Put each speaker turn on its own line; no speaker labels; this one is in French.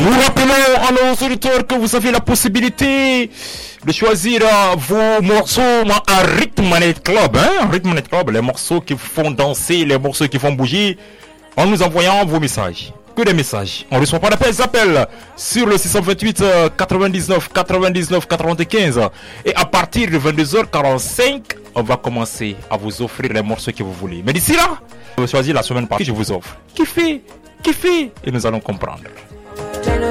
Nous rappelons à nos auditeurs que vous avez la possibilité de choisir vos morceaux à Rhythm Club, hein? Rhythm Club, les morceaux qui font danser, les morceaux qui font bouger, en nous envoyant vos messages. Que des messages. On ne reçoit pas d'appels sur le 628 99 99 95. Et à partir de 22h45, on va commencer à vous offrir les morceaux que vous voulez. Mais d'ici là, vous choisissez la semaine passée, je vous offre. Kiffez, et nous allons comprendre.